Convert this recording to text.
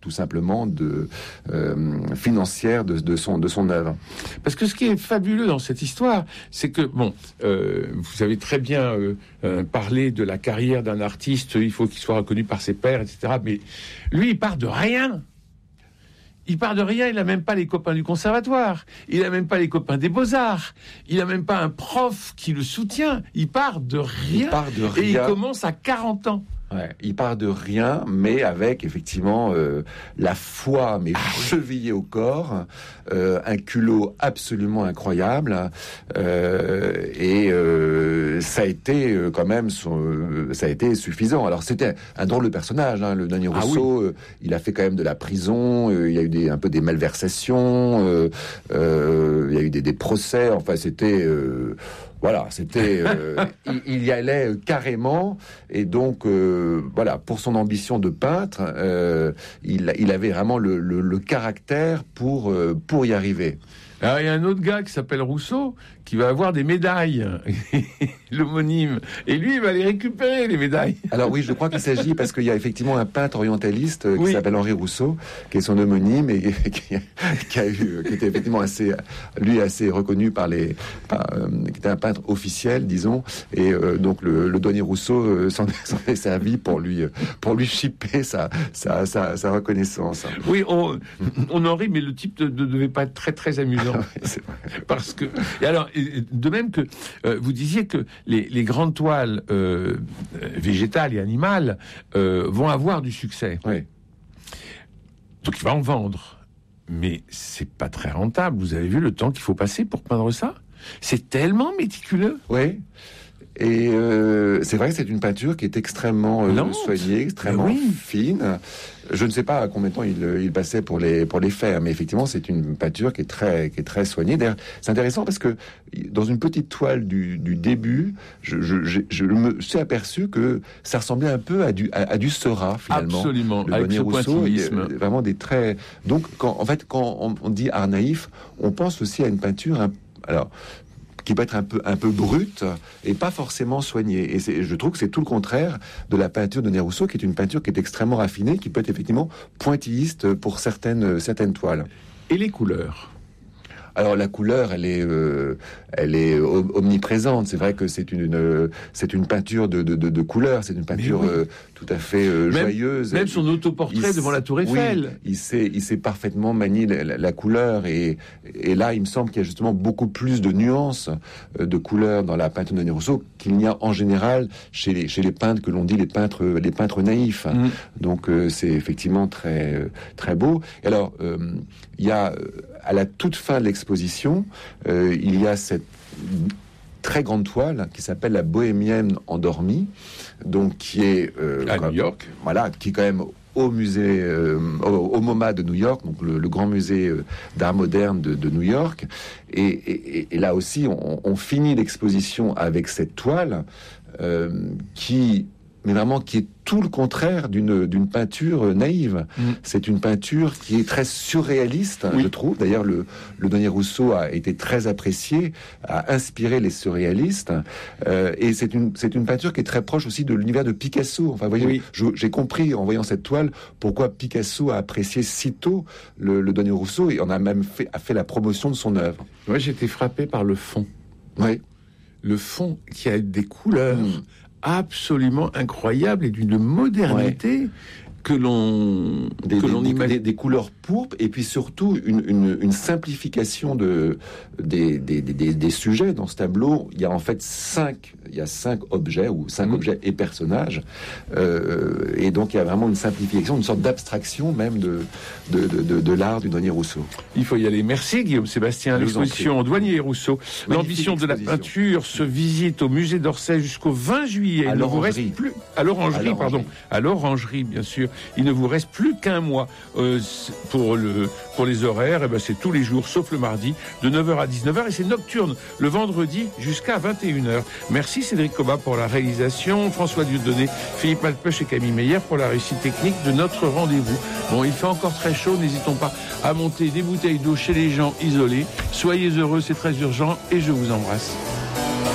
tout simplement financière de son œuvre. Parce que ce qui est fabuleux dans cette histoire, c'est que vous avez très bien parlé de la carrière d'un artiste, il faut qu'il soit reconnu par ses pairs, etc. Mais lui, il part de rien. Il n'a même pas les copains du conservatoire, il n'a même pas les copains des Beaux-Arts, il n'a même pas un prof qui le soutient, il part de rien. Et il commence à 40 ans. Ouais, il part de rien, mais avec effectivement la foi, mais chevillée au corps, un culot absolument incroyable, et ça a été quand même, ça a été suffisant. Alors c'était un drôle de personnage, le Denis Rousseau. Il a fait quand même de la prison, il y a eu un peu des malversations, il y a eu des procès. Enfin, c'était voilà, c'était il y allait carrément, et donc voilà, pour son ambition de peintre, il avait vraiment le caractère pour y arriver. Alors, il y a un autre gars qui s'appelle Rousseau qui va avoir des médailles, l'homonyme. Et lui, il va les récupérer, les médailles. Alors oui, je crois qu'il s'agit, parce qu'il y a effectivement un peintre orientaliste qui s'appelle Henri Rousseau, qui est son homonyme, et qui était effectivement assez reconnu qui était un peintre officiel, disons. Et donc le douanier Rousseau s'en est servi pour lui chipper sa reconnaissance. Oui, on en rit, mais le type ne devait pas être très très amusant. C'est vrai. Parce que, et alors, de même que vous disiez que les grandes toiles végétales et animales vont avoir du succès. Oui. Donc il va en vendre, mais c'est pas très rentable. Vous avez vu le temps qu'il faut passer pour peindre ça? C'est tellement méticuleux. Oui. Et c'est vrai que c'est une peinture qui est extrêmement soignée, extrêmement fine. Je ne sais pas à combien de temps il passait pour les faire, mais effectivement, c'est une peinture qui est très soignée. D'ailleurs, c'est intéressant parce que dans une petite toile du début, je me suis aperçu que ça ressemblait un peu à du Seurat, finalement. Absolument, le avec ce Rousseau, pointillisme. Vraiment des traits. Donc, quand on dit art naïf, on pense aussi à une peinture qui peut être un peu brute et pas forcément soignée. Et je trouve que c'est tout le contraire de la peinture de Denis Rousseau, qui est une peinture qui est extrêmement raffinée, qui peut être effectivement pointilliste pour certaines toiles. Et les couleurs? Alors la couleur, elle est omniprésente. C'est vrai que c'est une peinture de couleurs. C'est une peinture tout à fait joyeuse. Même son autoportrait devant la Tour Eiffel. Oui, il sait parfaitement manier la couleur, et là, il me semble qu'il y a justement beaucoup plus de nuances de couleurs dans la peinture de Denis Rousseau qu'il n'y a en général chez les peintres que l'on dit les peintres naïfs. Donc c'est effectivement très très beau. Et alors il y a à la toute fin de l'exposition, il y a cette très grande toile qui s'appelle la Bohémienne endormie, donc qui est à New York. Voilà, qui est quand même au musée, au MoMA de New York, donc le grand musée d'art moderne de New York. Et là aussi, on finit l'exposition avec cette toile qui est tout le contraire d'une peinture naïve. C'est une peinture qui est très surréaliste, je trouve. D'ailleurs, le Denis Rousseau a été très apprécié, a inspiré les surréalistes. Et c'est une peinture qui est très proche aussi de l'univers de Picasso. Enfin, vous voyez, j'ai compris en voyant cette toile pourquoi Picasso a apprécié si tôt le Denis Rousseau, et on a même fait la promotion de son œuvre. Moi, j'ai été frappé par le fond. Oui. Le fond qui a des couleurs absolument incroyable et d'une modernité que l'on imagine. Des couleurs pourpres, et puis surtout une simplification des sujets. Dans ce tableau, il y a en fait cinq objets, ou 5 objets et personnages, et donc il y a vraiment une simplification, une sorte d'abstraction même de l'art du Denis Rousseau. Il faut y aller. Merci Guillaume Sébastien. L'exposition Douanier et Rousseau, l'ambition de la peinture, se visite au musée d'Orsay jusqu'au 20 juillet. À l'Orangerie. À l'Orangerie, bien sûr. Il ne vous reste plus qu'un mois pour les horaires. Et ben c'est tous les jours, sauf le mardi, de 9h à 19h, et c'est nocturne le vendredi jusqu'à 21h. Merci Cédric Cobat pour la réalisation, François Dieudonné, Philippe Malpeuch et Camille Meyer pour la réussite technique de notre rendez-vous. Bon, il fait encore très chaud, n'hésitons pas à monter des bouteilles d'eau chez les gens isolés. Soyez heureux, c'est très urgent, et je vous embrasse.